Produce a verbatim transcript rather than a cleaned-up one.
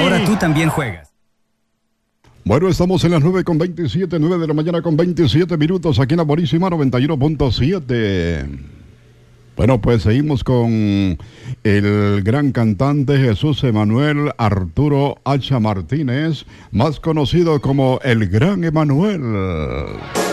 Ahora tú también juegas. Bueno, estamos en las nueve con veintisiete, nueve de la mañana con veintisiete minutos aquí en la Buenísima noventa y uno punto siete. Bueno, pues seguimos con el gran cantante Jesús Emanuel Arturo Hacha Martínez, más conocido como el Gran Emanuel.